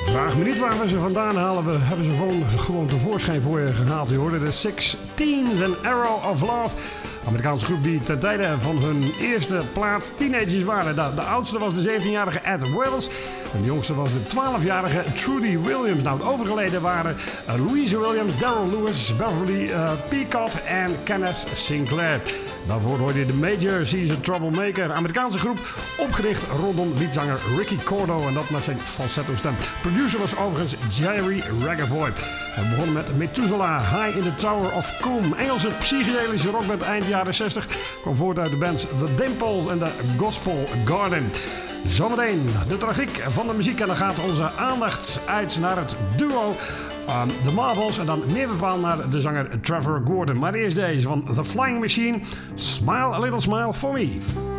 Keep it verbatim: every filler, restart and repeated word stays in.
Vraag me niet waar we ze vandaan halen. We hebben ze gewoon, gewoon tevoorschijn voor je gehaald. Je hoorde de Sixteens en Arrow of Love. Amerikaanse groep die ten tijde van hun eerste plaat teenagers waren. De, de oudste was de zeventienjarige Ed Wells. En de jongste was de twaalfjarige Trudy Williams. Nou, het overgeleden waren uh, Louise Williams, Daryl Lewis, Beverly uh, Peacock en Kenneth Sinclair. Daarvoor hoorde je de Major She's a Troublemaker. Amerikaanse groep, opgericht rondom liedzanger Ricky Cordo. En dat met zijn falsetto stem. Producer was overigens Jerry Ragavoy. Hij begon met Methuselah, High in the Tower of Coom. Engelse psychedelische rockband eind jaren zestig. Kwam voort uit de bands The Dimples en de Gospel Garden. Zometeen de tragiek van de muziek. En dan gaat onze aandacht uit naar het duo um, The Marbles. En dan meer bepaald naar de zanger Trevor Gordon. Maar eerst deze van The Flying Machine. Smile a Little Smile for Me.